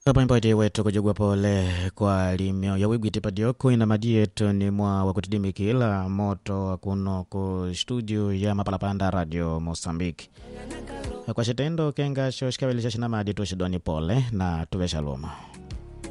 Hapa mpati wetu kujugwa pole kwa limio ya wigwiti padioko ina madieto ni mwa wakutidimikila moto kuno ku studio ya Mapalapanda Radio Mozambique. Kwa shitendo kenga shoshikawelisha shinamadi tushidoni pole na tuwe shaloma.